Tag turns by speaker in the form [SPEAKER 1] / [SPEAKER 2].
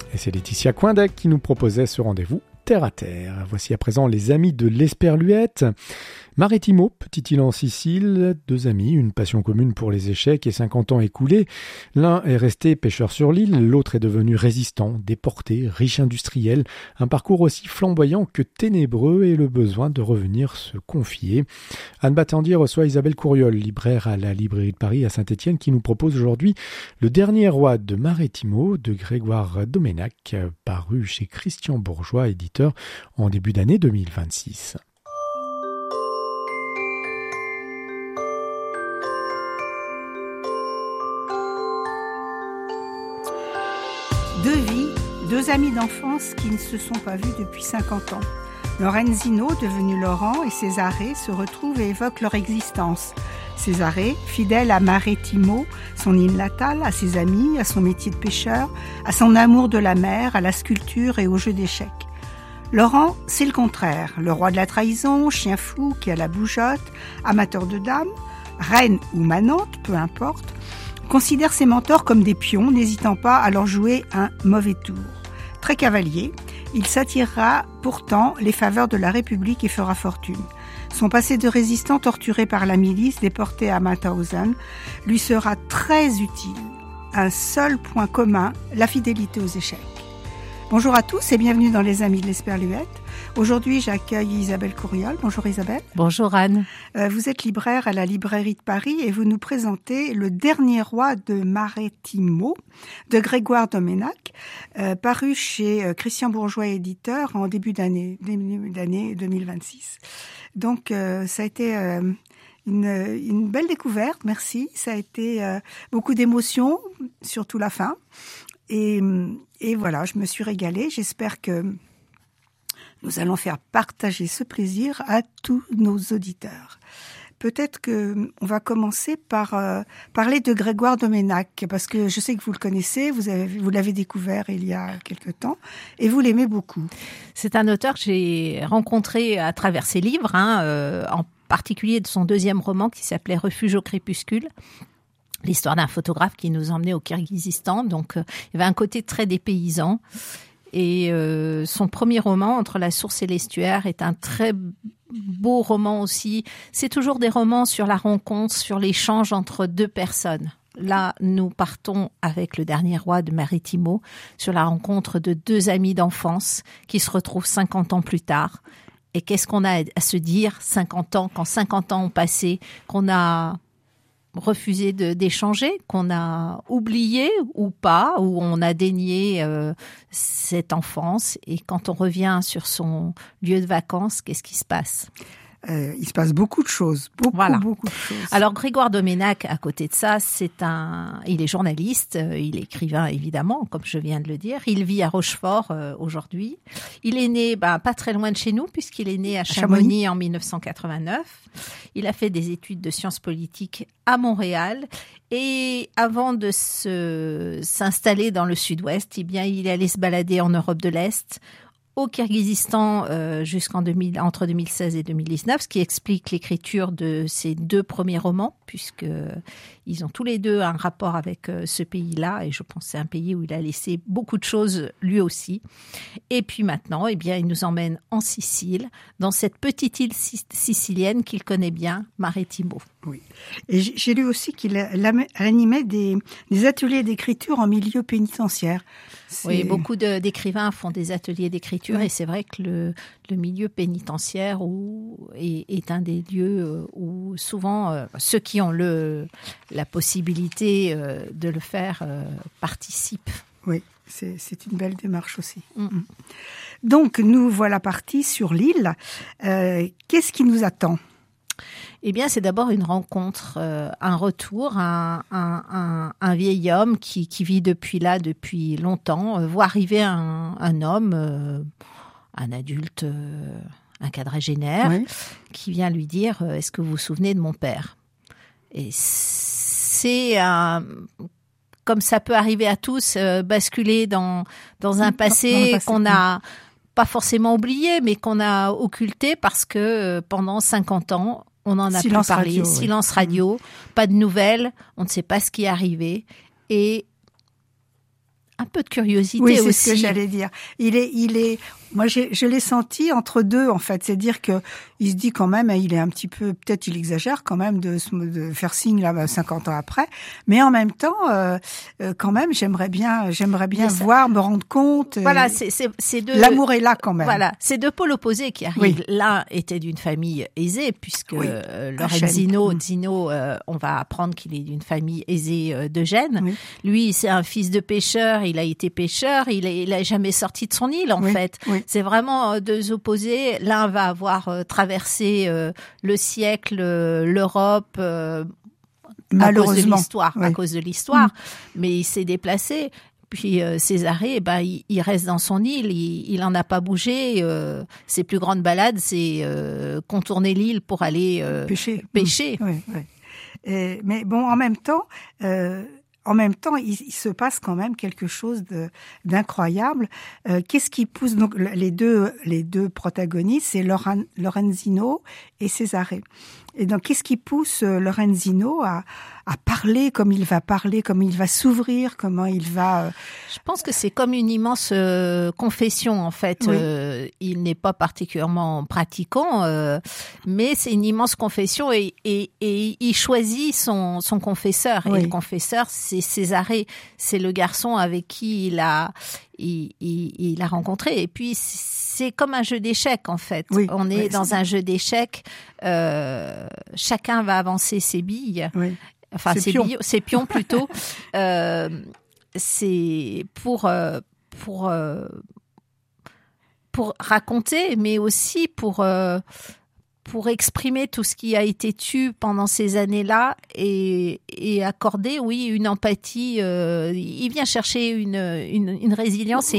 [SPEAKER 1] Et c'est Laetitia Coindec qui nous proposait ce rendez-vous terre à terre. Voici à présent les amis de l'Esperluette. Marettimo, petite île en Sicile, deux amis, une passion commune pour les échecs et 50 ans écoulés. L'un est resté pêcheur sur l'île, l'autre est devenu résistant, déporté, riche industriel. Un parcours aussi flamboyant que ténébreux et le besoin de revenir se confier. Anne Battendier reçoit Isabelle Couriol, libraire à la librairie de Paris à Saint-Étienne, qui nous propose aujourd'hui Le dernier roi de Marettimo de Grégoire Doménac, paru chez Christian Bourgeois, éditeur en début d'année 2026.
[SPEAKER 2] Deux vies, deux amis d'enfance qui ne se sont pas vus depuis 50 ans. Lorenzino, devenu Laurent, et Cesare se retrouvent et évoquent leur existence. Cesare, fidèle à Marettimo, son île natale, à ses amis, à son métier de pêcheur, à son amour de la mer, à la sculpture et au jeu d'échecs. Laurent, c'est le contraire, le roi de la trahison, chien fou qui a la bougeotte, amateur de dames, reine ou manante, peu importe, considère ses mentors comme des pions, n'hésitant pas à leur jouer un mauvais tour. Très cavalier, il s'attirera pourtant les faveurs de la République et fera fortune. Son passé de résistant torturé par la milice, déporté à Mauthausen, lui sera très utile. Un seul point commun, la fidélité aux échecs. Bonjour à tous et bienvenue dans les Amis de l'Esperluette. Aujourd'hui, j'accueille Isabelle Couriol. Bonjour Isabelle.
[SPEAKER 3] Bonjour Anne.
[SPEAKER 2] Vous êtes libraire à la librairie de Paris et vous nous présentez Le dernier roi de Marettimo de Grégoire Doménac, paru chez Christian Bourgeois éditeur en début d'année 2026. Donc ça a été une belle découverte, merci. Ça a été beaucoup d'émotions, surtout la fin. Et voilà, je me suis régalée. J'espère que nous allons faire partager ce plaisir à tous nos auditeurs. Peut-être que on va commencer par parler de Grégoire Doménac, parce que je sais que vous le connaissez, vous l'avez découvert il y a quelque temps, et vous l'aimez beaucoup.
[SPEAKER 3] C'est un auteur que j'ai rencontré à travers ses livres, en particulier de son deuxième roman qui s'appelait Refuge au crépuscule. L'histoire d'un photographe qui nous emmenait au Kirghizistan, donc il y avait un côté très dépaysant. Et son premier roman, Entre la source et l'estuaire, est un très beau roman aussi. C'est toujours des romans sur la rencontre, sur l'échange entre deux personnes. Là, nous partons avec Le dernier roi de Marettimo, sur la rencontre de deux amis d'enfance qui se retrouvent 50 ans plus tard. Et qu'est-ce qu'on a à se dire 50 ans, quand 50 ans ont passé, qu'on a refusé d'échanger, qu'on a oublié ou pas, ou on a dénié cette enfance. Et quand on revient sur son lieu de vacances, qu'est-ce qui se passe ?
[SPEAKER 2] Il se passe beaucoup de choses, beaucoup de choses.
[SPEAKER 3] Alors Grégoire Doménac, à côté de ça, il est journaliste, il est écrivain évidemment, comme je viens de le dire. Il vit à Rochefort aujourd'hui. Il est né pas très loin de chez nous, puisqu'il est né à Chamonix en 1989. Il a fait des études de sciences politiques à Montréal. Et avant de s'installer dans le sud-ouest, il allait se balader en Europe de l'Est, au Kirghizistan entre 2016 et 2019, ce qui explique l'écriture de ses deux premiers romans, puisque ils ont tous les deux un rapport avec ce pays-là, et je pense que c'est un pays où il a laissé beaucoup de choses lui aussi. Et puis maintenant, il nous emmène en Sicile, dans cette petite île sicilienne qu'il connaît bien, Marettimo.
[SPEAKER 2] Oui. Et j'ai lu aussi qu'il animait des ateliers d'écriture en milieu pénitentiaire.
[SPEAKER 3] Oui, beaucoup d'écrivains font des ateliers d'écriture, oui. Et c'est vrai que le milieu pénitentiaire est un des lieux où souvent ceux qui ont la possibilité de le faire participent.
[SPEAKER 2] Oui, c'est une belle démarche aussi. Mm. Donc, nous voilà partis sur l'île. Qu'est-ce qui nous attend ?
[SPEAKER 3] Eh bien, c'est d'abord une rencontre, un retour, un vieil homme qui vit depuis longtemps, voit arriver un homme, un adulte, un quadragénaire, oui. Qui vient lui dire « Est-ce que vous vous souvenez de mon père ?» Et c'est comme ça peut arriver à tous, basculer dans un passé qu'on n'a pas forcément oublié, mais qu'on a occulté parce que pendant 50 ans, on en a plus parlé. Silence radio, pas de nouvelles, on ne sait pas ce qui est arrivé. Et un peu de curiosité
[SPEAKER 2] oui, c'est
[SPEAKER 3] aussi.
[SPEAKER 2] ce que j'allais dire. Il est. Moi, je l'ai senti entre deux, en fait. C'est-à-dire que il se dit quand même, il est un petit peu, peut-être il exagère quand même de faire signe là 50 ans après. Mais en même temps, quand même, j'aimerais bien me rendre compte.
[SPEAKER 3] Voilà, c'est deux.
[SPEAKER 2] L'amour est là quand même.
[SPEAKER 3] Voilà, c'est deux pôles opposés qui arrivent. Oui. L'un était d'une famille aisée, puisque Lorenzino, on va apprendre qu'il est d'une famille aisée de Gênes. Oui. Lui, c'est un fils de pêcheur. Il a été pêcheur. Il a jamais sorti de son île, en fait. Oui. C'est vraiment deux opposés. L'un va avoir traversé le siècle, l'Europe,
[SPEAKER 2] malheureusement,
[SPEAKER 3] à cause de l'histoire. Mais il s'est déplacé. Puis Césarée, il reste dans son île, il en a pas bougé. Ses plus grandes balades, c'est contourner l'île pour aller pêcher.
[SPEAKER 2] Oui. Mais bon, en même temps, il se passe quand même quelque chose d'incroyable. Qu'est-ce qui pousse donc les deux protagonistes, c'est Lorenzino et Césarée. Et donc, qu'est-ce qui pousse Lorenzino à parler comme il va s'ouvrir, comment il va...
[SPEAKER 3] Je pense que c'est comme une immense confession, en fait. Oui. Il n'est pas particulièrement pratiquant, mais c'est une immense confession et il choisit son confesseur. Oui. Et le confesseur, c'est Césarée. C'est le garçon avec qui il a rencontré. Et puis, c'est comme un jeu d'échecs, en fait. Oui. On est dans un jeu d'échecs. Chacun va avancer ses billes. Oui. Enfin, ses pions plutôt. C'est pour raconter, mais aussi pour exprimer tout ce qui a été tu pendant ces années-là et accorder, une empathie. Il vient chercher une résilience et